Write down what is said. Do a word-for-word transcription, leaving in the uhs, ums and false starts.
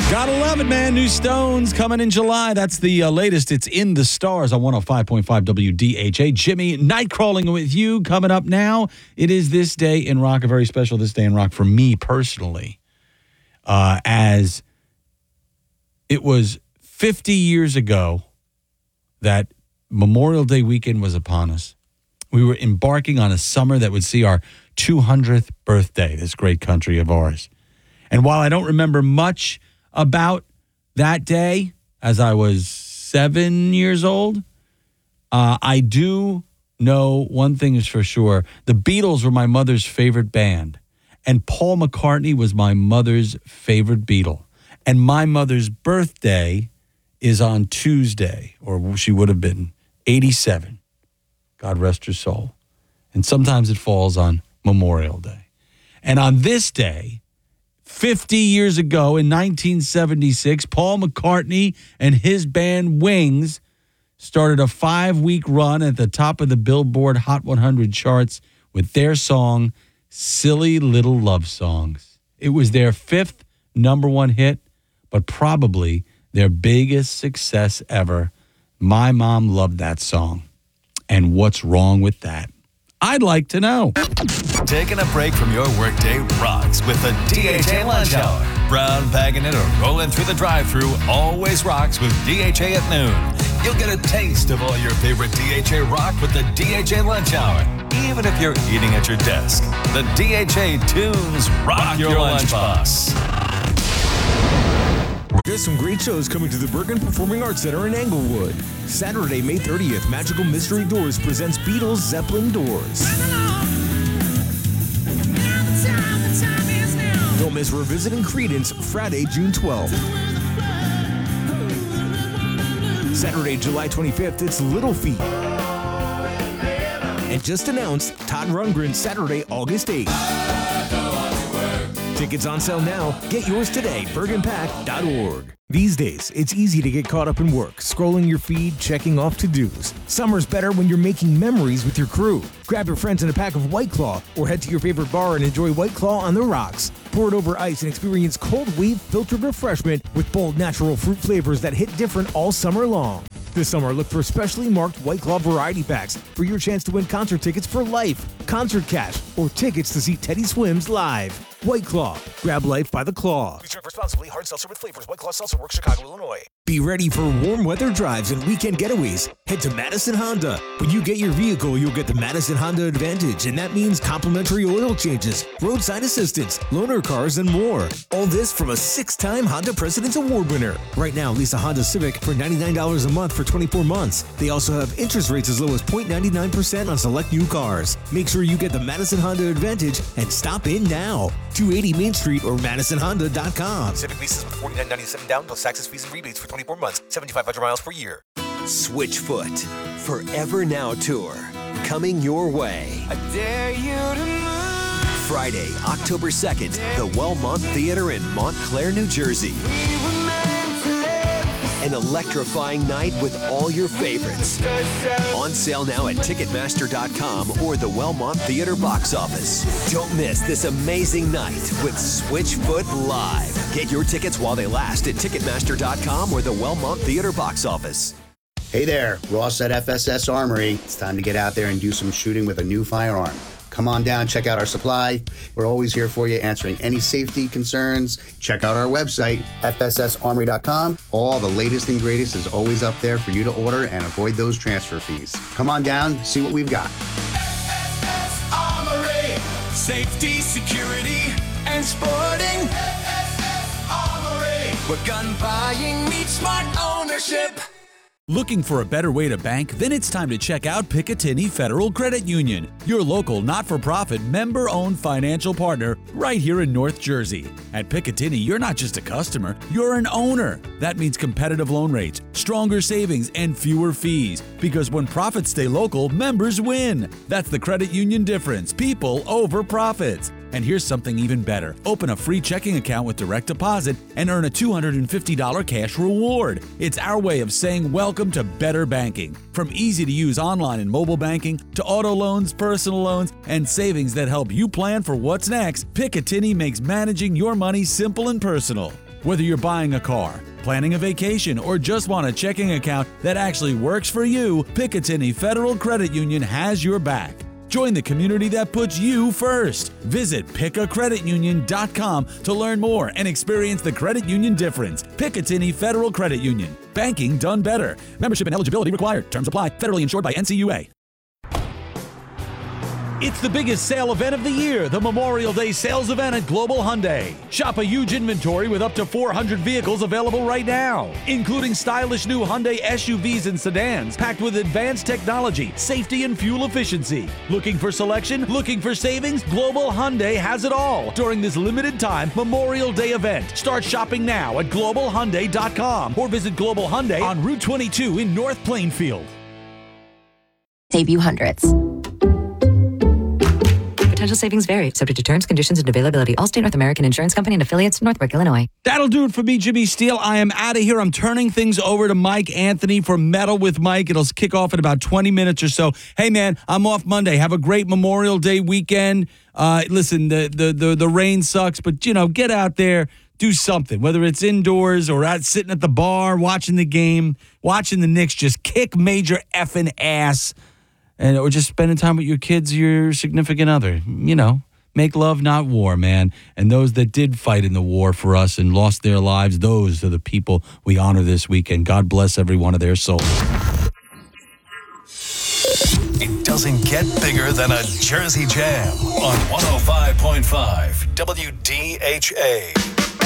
Gotta love it, man. New Stones coming in July. That's the uh, latest. It's In the Stars on one oh five point five W D H A. Jimmy, Nightcrawling with you coming up now. It is This Day in Rock, a very special This Day in Rock for me personally, uh, as it was fifty years ago that Memorial Day weekend was upon us. We were embarking on a summer that would see our two hundredth birthday, this great country of ours. And while I don't remember much about that day, as I was seven years old, uh, I do know one thing is for sure. The Beatles were my mother's favorite band, and Paul McCartney was my mother's favorite Beatle. And my mother's birthday is on Tuesday, or she would have been eighty-seven. God rest her soul. And sometimes it falls on Memorial Day. And on this day, fifty years ago in nineteen seventy-six, Paul McCartney and his band Wings started a five-week run at the top of the Billboard Hot one hundred charts with their song, Silly Little Love Songs. It was their fifth number one hit, but probably their biggest success ever. My mom loved that song. And what's wrong with that? I'd like to know. Taking a break from your workday rocks with the D H A Lunch Hour. Brown bagging it or rolling through the drive-thru always rocks with D H A at noon. You'll get a taste of all your favorite D H A rock with the D H A Lunch Hour. Even if you're eating at your desk, the D H A tunes rock, rock your, your lunchbox. There's some great shows coming to the Bergen Performing Arts Center in Englewood. Saturday, May thirtieth, Magical Mystery Doors presents Beatles Zeppelin Doors. Don't miss Revisiting Creedence Friday, June twelfth. Saturday, July twenty-fifth, it's Little Feat. And just announced, Todd Rundgren Saturday, August eighth. Tickets on sale now. Get yours today, bergen pack dot org. These days, it's easy to get caught up in work, scrolling your feed, checking off to-dos. Summer's better when you're making memories with your crew. Grab your friends in a pack of White Claw, or head to your favorite bar and enjoy White Claw on the rocks. Pour it over ice and experience cold wave filtered refreshment with bold natural fruit flavors that hit different all summer long. This summer, look for specially marked White Claw variety packs for your chance to win concert tickets for life, concert cash, or tickets to see Teddy Swims live. White Claw. Grab life by the claw. Please drink responsibly. Hard seltzer with flavors. White Claw Seltzer Works, Chicago, Illinois. Be ready for warm weather drives and weekend getaways. Head to Madison Honda. When you get your vehicle, you'll get the Madison Honda Advantage, and that means complimentary oil changes, roadside assistance, loaner cars, and more. All this from a six-time Honda President's Award winner. Right now, lease a Honda Civic for ninety-nine dollars a month for twenty-four months. They also have interest rates as low as zero point nine nine percent on select new cars. Make sure you get the Madison Honda Advantage and stop in now. two eighty Main Street or madison honda dot com. Civic leases with forty-nine ninety-seven down plus taxes, fees, and rebates for twenty-four months, seventy-five hundred miles per year. Switchfoot Forever Now Tour coming your way. I dare you to move. Friday, October second, the Wellmont Theater in Montclair, New Jersey. We were meant to live. An electrifying night with all your favorites. On sale now at ticketmaster dot com or the Wellmont Theater box office. Don't miss this amazing night with Switchfoot Live. Get your tickets while they last at ticketmaster dot com or the Wellmont Theater box office. Hey there, Ross at F S S Armory. It's time to get out there and do some shooting with a new firearm. Come on down, check out our supply. We're always here for you, answering any safety concerns. Check out our website, F S S armory dot com. All the latest and greatest is always up there for you to order and avoid those transfer fees. Come on down, see what we've got. F S S Armory. Safety, security, and sporting. F S S Armory. Where gun buying meets smart ownership. Looking for a better way to bank? Then it's time to check out Picatinny Federal Credit Union, your local not-for-profit member-owned financial partner right here in North Jersey. At Picatinny, you're not just a customer, you're an owner. That means competitive loan rates, stronger savings, and fewer fees. Because when profits stay local, members win. That's the credit union difference. People over profits. And here's something even better. Open a free checking account with direct deposit and earn a two hundred fifty dollars cash reward. It's our way of saying welcome to better banking. From easy-to-use online and mobile banking to auto loans, personal loans, and savings that help you plan for what's next, Picatinny makes managing your money simple and personal. Whether you're buying a car, planning a vacation, or just want a checking account that actually works for you, Picatinny Federal Credit Union has your back. Join the community that puts you first. Visit pick a credit union dot com to learn more and experience the credit union difference. Picatinny Federal Credit Union. Banking done better. Membership and eligibility required. Terms apply. Federally insured by N C U A. It's the biggest sale event of the year, the Memorial Day sales event at Global Hyundai. Shop a huge inventory with up to four hundred vehicles available right now, including stylish new Hyundai S U Vs and sedans packed with advanced technology, safety, and fuel efficiency. Looking for selection? Looking for savings? Global Hyundai has it all during this limited time Memorial Day event. Start shopping now at global hyundai dot com or visit Global Hyundai on Route twenty-two in North Plainfield. Save you hundreds. Potential savings vary, subject to terms, conditions, and availability. Allstate North American Insurance Company and affiliates, Northbrook, Illinois. That'll do it for me, Jimmy Steele. I am out of here. I'm turning things over to Mike Anthony for Metal with Mike. It'll kick off in about twenty minutes or so. Hey, man, I'm off Monday. Have a great Memorial Day weekend. Uh, listen, the, the, the, the rain sucks, but, you know, get out there, do something, whether it's indoors or out sitting at the bar, watching the game, watching the Knicks just kick major effing ass. And or just spending time with your kids, your significant other. You know, make love, not war, man. And those that did fight in the war for us and lost their lives, those are the people we honor this weekend. God bless every one of their souls. It doesn't get bigger than a Jersey Jam on one oh five point five W D H A.